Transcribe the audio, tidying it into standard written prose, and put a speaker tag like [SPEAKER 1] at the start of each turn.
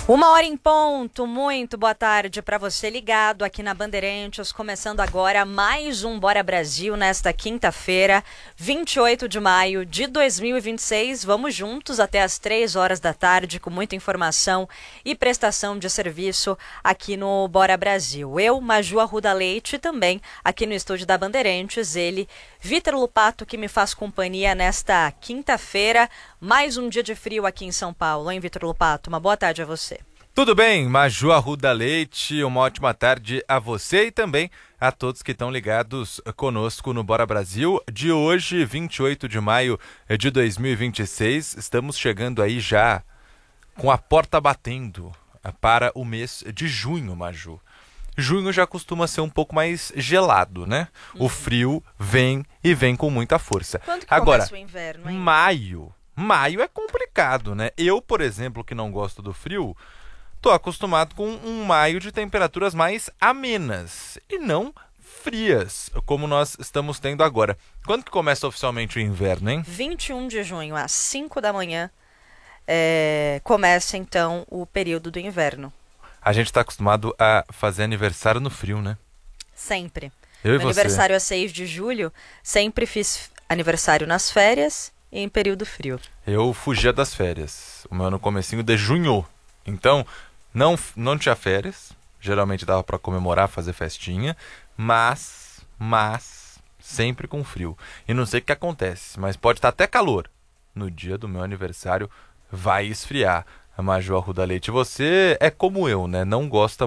[SPEAKER 1] 1h em ponto, muito boa tarde para você ligado aqui na Bandeirantes, começando agora mais um Bora Brasil nesta quinta-feira, 28 de maio de 2026. Vamos juntos até as 3 horas da tarde com muita informação e prestação de serviço aqui no Bora Brasil. Eu, Maju Arruda Leite, também aqui no estúdio da Bandeirantes, ele, Vitor Lupato, que me faz companhia nesta quinta-feira. Mais um dia de frio aqui em São Paulo, hein, Vitor Lupato? Uma boa tarde a você.
[SPEAKER 2] Tudo bem, Maju Arruda Leite, uma ótima tarde a você e também a todos que estão ligados conosco no Bora Brasil de hoje, 28 de maio de 2026. Estamos chegando aí já com a porta batendo para o mês de junho, Maju. Junho já costuma ser um pouco mais gelado, né? O frio vem e vem com muita força.
[SPEAKER 1] Quando que
[SPEAKER 2] Agora,
[SPEAKER 1] começa o inverno, hein?
[SPEAKER 2] Maio é complicado, né? Eu, por exemplo, que não gosto do frio, tô acostumado com um maio de temperaturas mais amenas e não frias, como nós estamos tendo agora. Quando que começa oficialmente o inverno, hein?
[SPEAKER 1] 21 de junho, às 5 da manhã, começa então o período do inverno.
[SPEAKER 2] A gente tá acostumado a fazer aniversário no frio, né?
[SPEAKER 1] Sempre.
[SPEAKER 2] Eu e
[SPEAKER 1] Meu
[SPEAKER 2] você?
[SPEAKER 1] aniversário é 6 de julho, sempre fiz aniversário nas férias e em período frio.
[SPEAKER 2] Eu fugia das férias. O meu é no comecinho de junho. Então, não tinha férias. Geralmente dava para comemorar, fazer festinha. Mas, sempre com frio. E não sei o que acontece, mas pode estar até calor. No dia do meu aniversário vai esfriar. A Maju Arruda Leite, você é como eu, né? Não gosta